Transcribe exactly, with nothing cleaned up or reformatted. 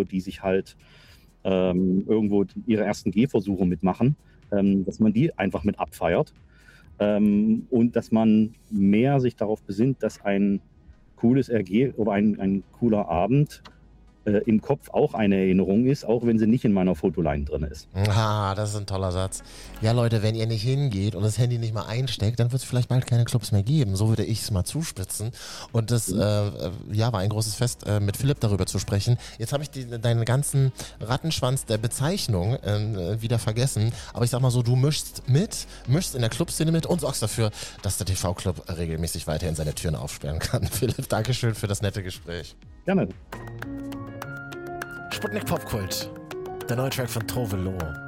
die sich halt ähm, irgendwo ihre ersten Gehversuche mitmachen, ähm, dass man die einfach mit abfeiert ähm, und dass man mehr sich darauf besinnt, dass ein cooles Erge oder ein, ein cooler Abend äh, im Kopf auch eine Erinnerung ist, auch wenn sie nicht in meiner Fotoline drin ist. Ah, das ist ein toller Satz. Ja, Leute, wenn ihr nicht hingeht und das Handy nicht mal einsteckt, dann wird es vielleicht bald keine Clubs mehr geben. So würde ich es mal zuspitzen. Und das äh, ja, war ein großes Fest, äh, mit Philipp darüber zu sprechen. Jetzt habe ich die, deinen ganzen Rattenschwanz der Bezeichnung äh, wieder vergessen. Aber ich sag mal so, du mischst mit, mischst in der Clubszene mit und sorgst dafür, dass der T V-Club regelmäßig weiterhin seine Türen aufsperren kann. Philipp, Dankeschön für das nette Gespräch. Gerne. Sputnik Popkult, der neue Track von Tove Lo.